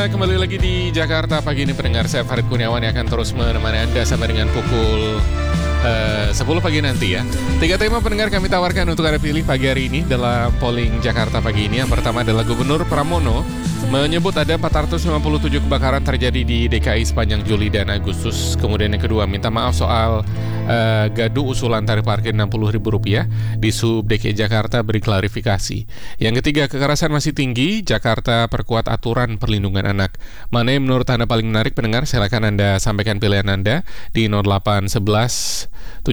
kembali lagi di Jakarta pagi ini pendengar. Saya Farid Kurniawan yang akan terus menemani Anda sampai dengan pukul 10 pagi nanti ya. 3 tema pendengar kami tawarkan untuk Anda pilih pagi hari ini dalam polling Jakarta pagi ini. Yang pertama adalah Gubernur Pramono menyebut ada 457 kebakaran terjadi di DKI sepanjang Juli dan Agustus. Kemudian yang kedua, minta maaf soal gaduh usulan tarif parkir Rp60.000 di Sub DKI Jakarta, beri klarifikasi. Yang ketiga, kekerasan masih tinggi, Jakarta perkuat aturan perlindungan anak. Mana yang menurut Anda paling menarik pendengar? Silakan Anda sampaikan pilihan Anda di 0811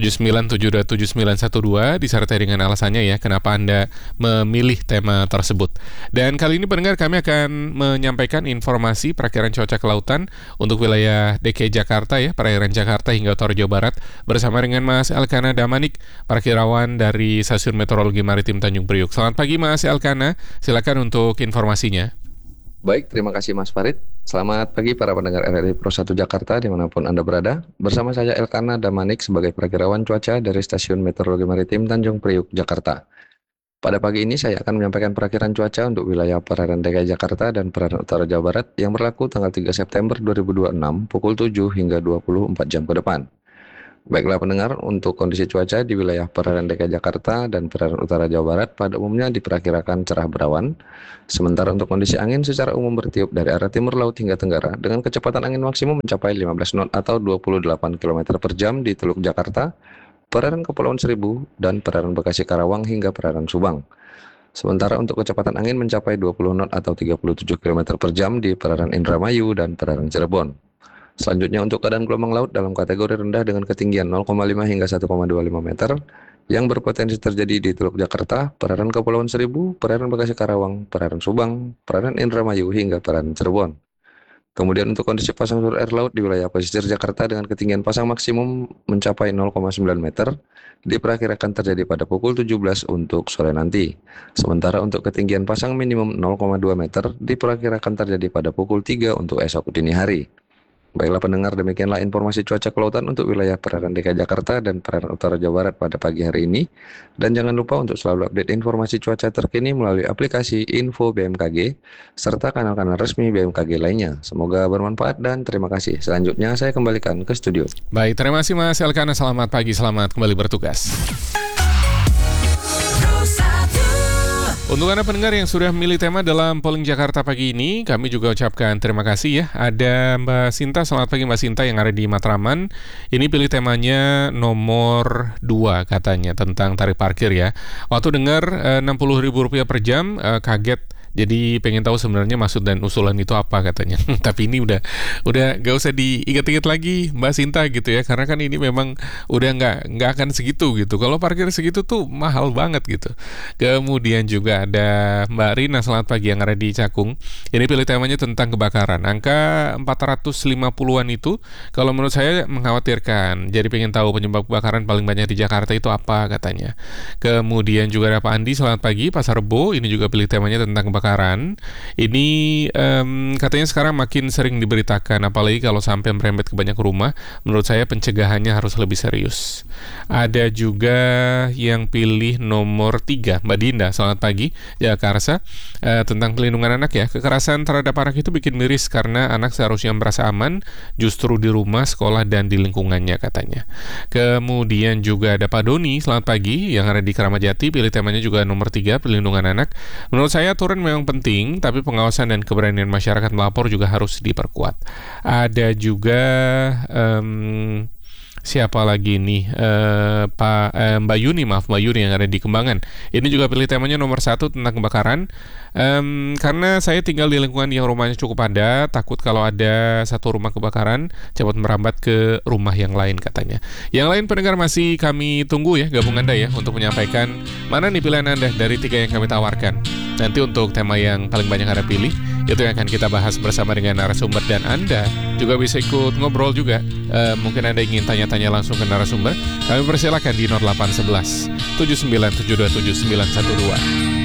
79727912 disertai dengan alasannya ya kenapa Anda memilih tema tersebut. Dan kali ini pendengar kami akan menyampaikan informasi perakiran cuaca kelautan untuk wilayah DKI Jakarta ya, perairan Jakarta hingga utara Jawa Barat bersama dengan Mas Elkana Damanik, parakirawan dari Stasiun Meteorologi Maritim Tanjung Priuk. Selamat pagi Mas Elkana, silakan untuk informasinya. Baik, terima kasih Mas Farid. Selamat pagi para pendengar RRI Pro 1 Jakarta dimanapun Anda berada. Bersama saya Elkana Damanik sebagai perakirawan cuaca dari Stasiun Meteorologi Maritim Tanjung Priuk, Jakarta. Pada pagi ini saya akan menyampaikan perakiran cuaca untuk wilayah perairan DKI Jakarta dan perairan utara Jawa Barat yang berlaku tanggal 3 September 2026 pukul 7 hingga 24 jam ke depan. Baiklah pendengar, untuk kondisi cuaca di wilayah perairan DKI Jakarta dan perairan utara Jawa Barat pada umumnya diperkirakan cerah berawan. Sementara untuk kondisi angin secara umum bertiup dari arah timur laut hingga tenggara dengan kecepatan angin maksimum mencapai 15 knot atau 28 km per jam di Teluk Jakarta, perairan Kepulauan Seribu, dan perairan Bekasi Karawang hingga perairan Subang. Sementara untuk kecepatan angin mencapai 20 knot atau 37 km per jam di perairan Indramayu dan perairan Cirebon. Selanjutnya untuk keadaan gelombang laut dalam kategori rendah dengan ketinggian 0,5 hingga 1,25 meter yang berpotensi terjadi di Teluk Jakarta, perairan Kepulauan Seribu, perairan Bekasi Karawang, perairan Subang, perairan Indramayu hingga perairan Cirebon. Kemudian untuk kondisi pasang surut air laut di wilayah pesisir Jakarta dengan ketinggian pasang maksimum mencapai 0,9 meter diperkirakan terjadi pada pukul 17 untuk sore nanti. Sementara untuk ketinggian pasang minimum 0,2 meter diperkirakan terjadi pada pukul 3 untuk esok dini hari. Baiklah pendengar, demikianlah informasi cuaca kelautan untuk wilayah perairan DKI Jakarta dan perairan utara Jawa Barat pada pagi hari ini. Dan jangan lupa untuk selalu update informasi cuaca terkini melalui aplikasi Info BMKG serta kanal-kanal resmi BMKG lainnya. Semoga bermanfaat dan terima kasih. Selanjutnya saya kembalikan ke studio. Baik, terima kasih Mas Elkana, selamat pagi, selamat kembali bertugas. Untuk Anda pendengar yang sudah memilih tema dalam polling Jakarta pagi ini, kami juga ucapkan terima kasih ya. Ada Mbak Sinta, selamat pagi Mbak Sinta yang ada di Matraman. Ini pilih temanya nomor 2 katanya tentang tarif parkir ya. Waktu dengar Rp60.000 per jam, kaget. Jadi pengen tahu sebenarnya maksud dan usulan itu apa katanya. Tapi ini udah gak usah diingat-ingat lagi Mbak Sinta gitu ya. Karena kan ini memang udah nggak akan segitu gitu. Kalau parkir segitu tuh mahal banget gitu. Kemudian juga ada Mbak Rina, selamat pagi yang ada di Cakung. Ini pilih temanya tentang kebakaran. Angka 450-an itu kalau menurut saya mengkhawatirkan. Jadi pengen tahu penyebab kebakaran paling banyak di Jakarta itu apa katanya. Kemudian juga ada Pak Andi, selamat pagi Pasar Rebo. Ini juga pilih temanya tentang kebakaran. Ini katanya sekarang makin sering diberitakan, apalagi kalau sampai merembet ke banyak rumah. Menurut saya pencegahannya harus lebih serius. Ada juga yang pilih nomor 3, Mbak Dinda, selamat pagi Jakarta, tentang pelindungan anak ya. Kekerasan terhadap anak itu bikin miris karena anak seharusnya merasa aman justru di rumah, sekolah, dan di lingkungannya katanya. Kemudian juga ada Pak Doni, selamat pagi yang ada di Keramat Jati, pilih temanya juga nomor 3, pelindungan anak. Menurut saya aturan memang penting, tapi pengawasan dan keberanian masyarakat melapor juga harus diperkuat. Ada juga siapa lagi nih? Mbak Yuni yang ada di Kembangan. Ini juga pilih temanya nomor 1 tentang kebakaran. Karena saya tinggal di lingkungan yang rumahnya cukup padat, takut kalau ada satu rumah kebakaran cepat merambat ke rumah yang lain katanya. Yang lain pendengar masih kami tunggu ya gabung Anda ya untuk menyampaikan mana nih pilihan Anda dari 3 yang kami tawarkan. Nanti untuk tema yang paling banyak Anda pilih, itu yang akan kita bahas bersama dengan narasumber. Dan Anda juga bisa ikut ngobrol juga. Mungkin Anda ingin tanya-tanya langsung ke narasumber, kami persilakan di 0811 79727912.